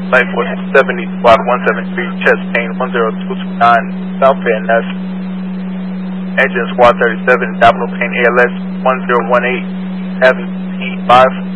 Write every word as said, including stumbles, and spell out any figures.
Flight four six seventy, Squad one seven three, chest pain one zero two two nine, South Van Ness. Engine Squad thirty-seven, abdominal pain A L S one zero one eight, having P five.